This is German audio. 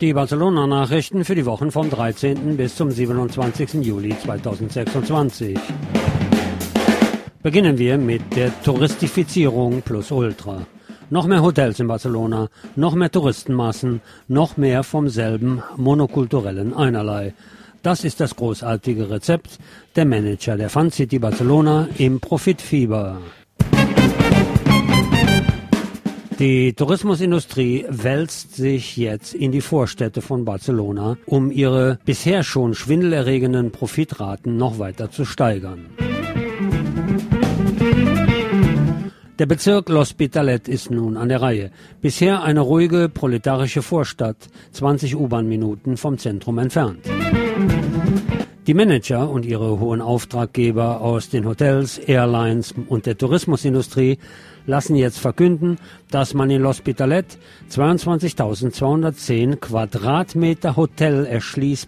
Die Barcelona-Nachrichten für die Wochen vom 13. bis zum 27. Juli 2026. Beginnen wir mit der Touristifizierung plus Ultra. Noch mehr Hotels in Barcelona, noch mehr Touristenmassen, noch mehr vom selben monokulturellen Einerlei. Das ist das großartige Rezept der Manager der Fun City Barcelona im Profitfieber. Die Tourismusindustrie wälzt sich jetzt in die Vorstädte von Barcelona, um ihre bisher schon schwindelerregenden Profitraten noch weiter zu steigern. Der Bezirk L'Hospitalet ist nun an der Reihe. Bisher eine ruhige proletarische Vorstadt, 20 U-Bahn-Minuten vom Zentrum entfernt. Die Manager und ihre hohen Auftraggeber aus den Hotels, Airlines und der Tourismusindustrie lassen jetzt verkünden, dass man in L'Hospitalet 22.210 Quadratmeter Hotel